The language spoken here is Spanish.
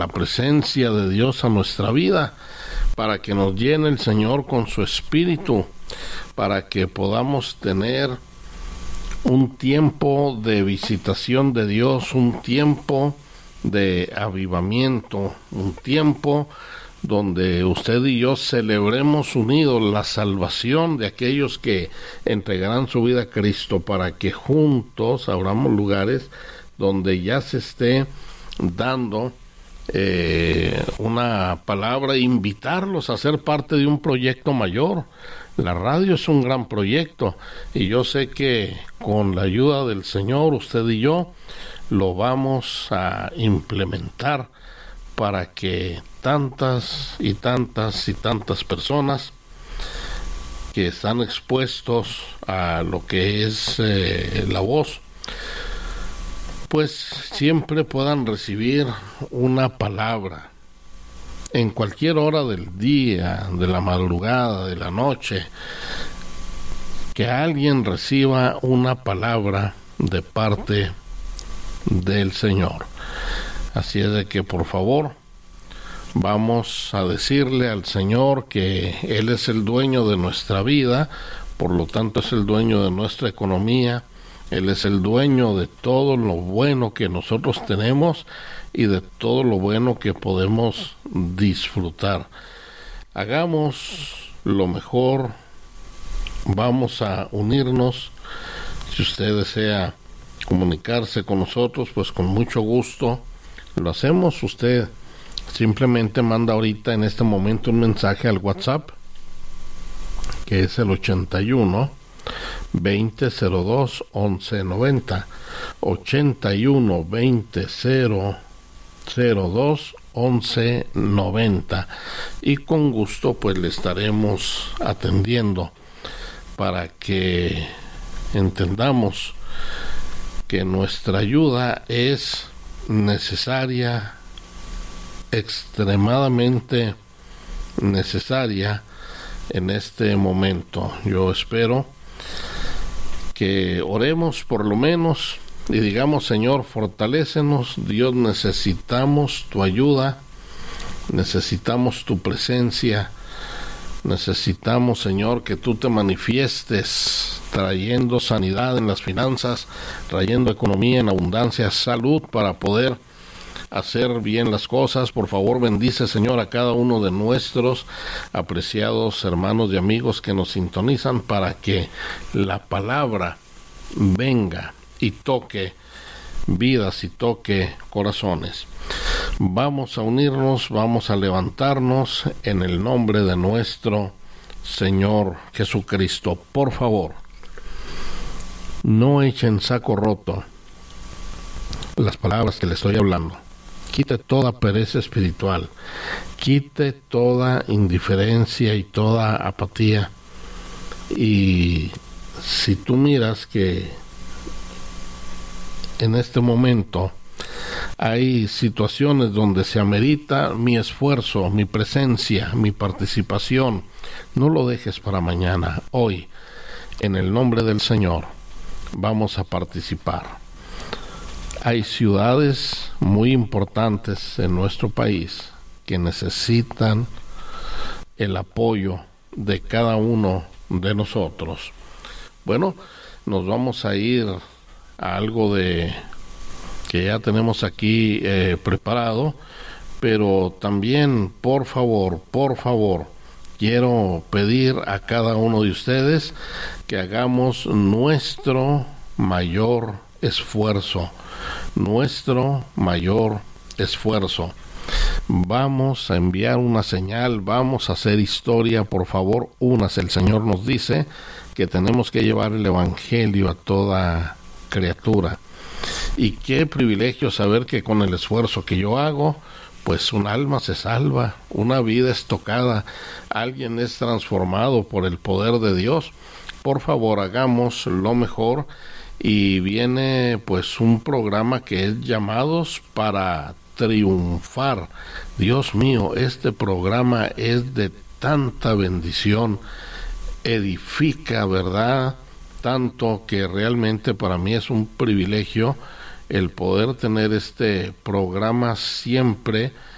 la presencia de Dios a nuestra vida, para que nos llene el Señor con su Espíritu, para que podamos tener un tiempo de visitación de Dios, un tiempo de avivamiento, un tiempo donde usted y yo celebremos unidos la salvación de aquellos que entregarán su vida a Cristo, para que juntos abramos lugares donde ya se esté dando una palabra, invitarlos a ser parte de un proyecto mayor. La radio es un gran proyecto y yo sé que con la ayuda del Señor, usted y yo lo vamos a implementar para que tantas y tantas y tantas personas que están expuestos a lo que es la voz, pues siempre puedan recibir una palabra en cualquier hora del día, de la madrugada, de la noche, que alguien reciba una palabra de parte del Señor. Así es de que, por favor, vamos a decirle al Señor que Él es el dueño de nuestra vida, por lo tanto es el dueño de nuestra economía. Él es el dueño de todo lo bueno que nosotros tenemos y de todo lo bueno que podemos disfrutar. Hagamos lo mejor, vamos a unirnos. Si usted desea comunicarse con nosotros, pues con mucho gusto lo hacemos. Usted simplemente manda ahorita en este momento un mensaje al WhatsApp, que es el 81 2002 1190, 81 2002 1190, y con gusto pues le estaremos atendiendo para que entendamos que nuestra ayuda es necesaria, extremadamente necesaria en este momento. Yo espero que oremos por lo menos y digamos: Señor, fortalécenos. Dios, necesitamos tu ayuda, necesitamos tu presencia, necesitamos, Señor, que tú te manifiestes trayendo sanidad en las finanzas, trayendo economía en abundancia, salud para poder hacer bien las cosas. Por favor, bendice, Señor, a cada uno de nuestros apreciados hermanos y amigos que nos sintonizan, para que la palabra venga y toque vidas y toque corazones. Vamos a unirnos, vamos a levantarnos en el nombre de nuestro Señor Jesucristo. Por favor, no echen saco roto las palabras que le estoy hablando. Quite toda pereza espiritual, quite toda indiferencia y toda apatía. Y si tú miras que en este momento hay situaciones donde se amerita mi esfuerzo, mi presencia, mi participación, no lo dejes para mañana. Hoy, en el nombre del Señor, vamos a participar. Hay ciudades muy importantes en nuestro país que necesitan el apoyo de cada uno de nosotros. Bueno, nos vamos a ir a algo de que ya tenemos aquí preparado, pero también, por favor, quiero pedir a cada uno de ustedes que hagamos nuestro mayor esfuerzo. Vamos a enviar una señal, vamos a hacer historia. Por favor, únase. El Señor nos dice que tenemos que llevar el evangelio a toda criatura. Y qué privilegio saber que con el esfuerzo que yo hago, pues un alma se salva, una vida es tocada, alguien es transformado por el poder de Dios. Por favor, hagamos lo mejor. Y viene pues un programa que es Llamados para Triunfar. Dios mío, este programa es de tanta bendición, edifica, ¿verdad? Tanto que realmente para mí es un privilegio el poder tener este programa siempre